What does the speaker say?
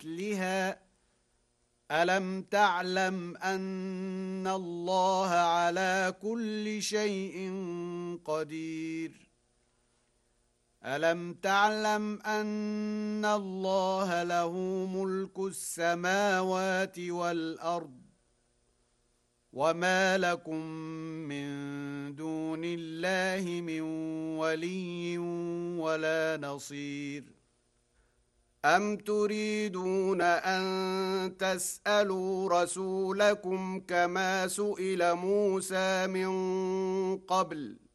مثلها ألم تعلم أن الله على كل شيء قدير ألم تعلم أن الله له ملك السماوات والأرض وما لكم من دون الله من ولي ولا نصير أم تريدون أن تسألوا رسولكم كما سئل موسى من قبل